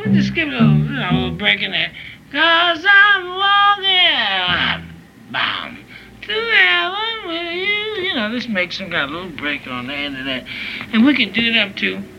we just give it a little break in there. 'Cause I'm walking, boom, to heaven with you. You know, this makes some kind of little break on the end of that. And we can do it up to